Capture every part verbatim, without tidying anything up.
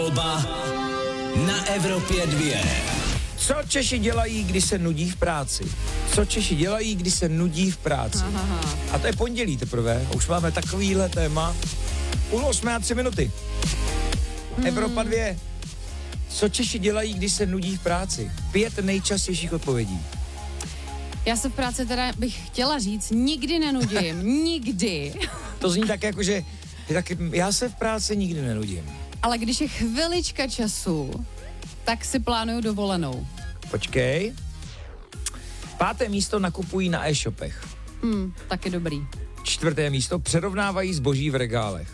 volba na Evropě dvě. Co Češi dělají, když se nudí v práci? Co Češi dělají, když se nudí v práci? Aha. A to je pondělí teprve. A už máme takovýhle téma. Půl osmé a tři minuty. Hmm. Evropa dvě. Co Češi dělají, když se nudí v práci? Pět nejčastějších odpovědí. Já se v práci teda bych chtěla říct, nikdy nenudím, nikdy. To zní tak jako, že tak já se v práci nikdy nenudím. Ale když je chvilička času, tak si plánuju dovolenou. Počkej. Páté místo nakupují na e-shopech. Hmm, taky dobrý. Čtvrté místo přerovnávají zboží v regálech.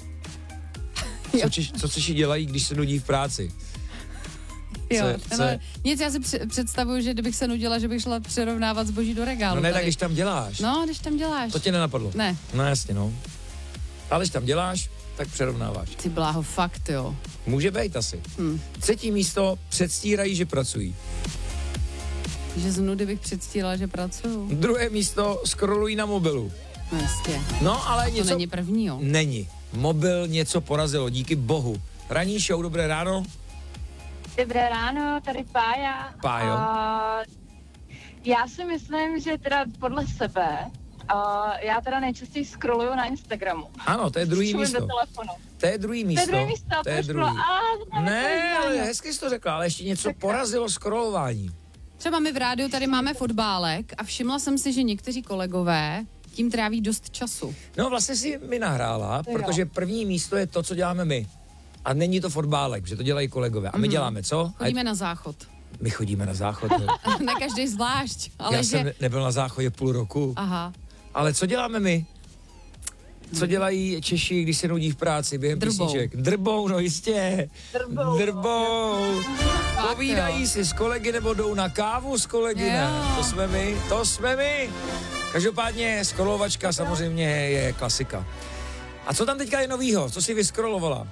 Co, či, co Češi dělají, když se nudí v práci? Jo, co, no, co nic, já si představuju, že kdybych se nudila, že bych šla přerovnávat zboží do regálu. No ne, tady. tak když tam děláš. No, když tam děláš. To tě nenapadlo? Ne. No jasně, no. Ale když tam děláš, tak přerovnáváš. Ty bláho, fakt jo. Může být asi. Hmm. Třetí místo předstírají, že pracují. Že z nudy bych předstírala, že pracuju. Druhé místo scrollují na mobilu. No jistě. No ale to něco... není první, jo. Není. Mobil něco porazilo, díky bohu. Ranní show, dobré ráno. Dobré ráno, tady Pája. Pájo. Uh, já si myslím, že teda podle sebe, uh, já teda nejčastěji scrolluju na Instagramu. Ano, to je druhý Čumím místo. do telefonu. To je druhý místo. To je druhý místo, to je prošlo. druhý. A, to Ne, to ale hezky jsi to řekla, ale ještě něco porazilo scrollování. Třeba my v rádiu tady máme fotbálek a všimla jsem si, že někteří kolegové tím tráví dost času. No vlastně si mi nahrála, To protože první místo je to, co děláme my. A není to fotbálek, že to dělají kolegové. A my Mhm. děláme co? Chodíme na záchod. My chodíme na záchod. Ne každý zvlášť, ale Já že... jsem nebyl na záchodě půl roku. Aha. Ale co děláme my? Co dělají Češi, když se nudí v práci během Drbou. písniček? Drbou, no jistě. Drbou. Drbou. Fakt, Povídají jo. si s kolegy nebo jdou na kávu s kolegy, ne? Jo. To jsme my, to jsme my. Každopádně scrollovačka samozřejmě je klasika. A co tam teďka je novýho? Co jsi vyscrollovala?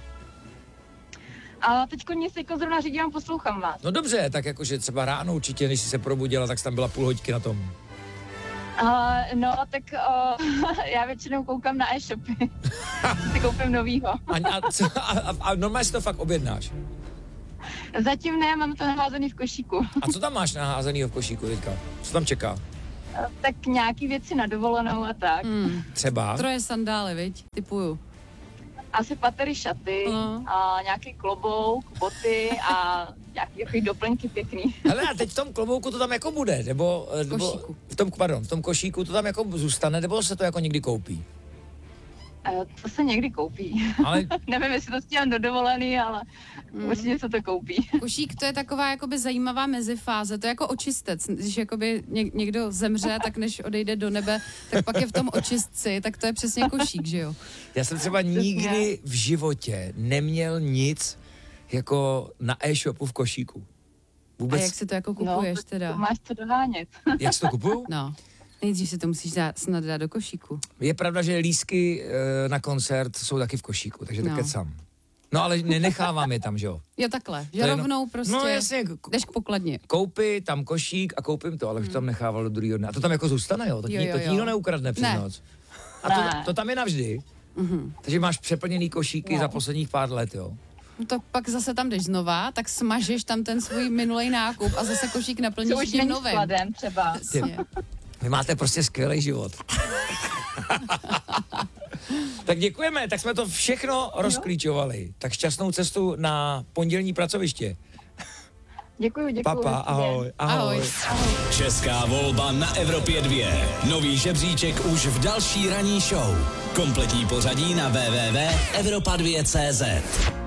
A teďko nic, jako zrovna řídím a poslouchám vás. No dobře, tak jakože třeba ráno určitě, než jsi se probudila, tak jsi tam byla půl hoďky na tom. Uh, no, tak uh, já většinou koukám na e-shopy. Si koupím novýho. A, a, co, a, a, a normálně si to fakt objednáš. Zatím ne, mám to naházený v košíku. A co tam máš naházenýho v košíku teďka? Co tam čeká? Uh, tak nějaký věci na dovolenou a tak. Hmm. Třeba? Troje sandály, viď? Typuju. Asi patery, šaty, No. a nějaký klobouk, boty a nějaký takový doplňky pěkný. Hele, a teď v tom klobouku to tam jako bude, nebo... V nebo košíku. v tom, pardon, v tom košíku to tam jako zůstane, nebo se to jako někdy koupí? Uh, to se někdy koupí. Ale Nevím, jestli to stíhám do dovolený, ale Mm. určitě se to koupí. Košík, to je taková jakoby zajímavá mezifáze, to je jako očistec. Když jakoby něk- někdo zemře, tak než odejde do nebe, tak pak je v tom očistci, tak to je přesně košík, že jo? já jsem třeba nikdy v životě neměl nic jako na e-shopu v košíku. A Vůbec. jak si to jako kupuješ no, teda? Máš to dohánět. Jak si to kupuju? No, nejdřív si to musíš dát, snad dát do košíku. Je pravda, že lístky e, na koncert jsou taky v košíku, takže to No. kecám. No ale nenechávám je tam, že jo? Jo, takhle, že To je rovnou no- prostě No jasně, jdeš k pokladně. koupy, tam košík a koupím to, ale už to tam nechával do druhého dne. A to tam jako zůstane, jo? To ti, Jo, jo, to ti jo. nikdo neukradne přes Ne. noc. A Ne. to, to tam je navždy. Mhm. Takže máš přeplněný košíky No. za posledních pár let, jo? No to pak zase tam jdeš znova, tak smažeš tam ten svůj minulej nákup a zase košík To naplníš už tím není novým. skladem třeba. Přesně. Vy máte prostě skvělý život. Tak děkujeme, tak jsme to všechno rozklíčovali. Tak šťastnou cestu na pondělní pracoviště. Děkuju, děkuju. Papa, ahoj, ahoj. Ahoj. Česká volba na Evropě dvě. Nový žebříček už v další ranní show. Kompletní pořadí na w w w tečka evropa dvě tečka cé zet.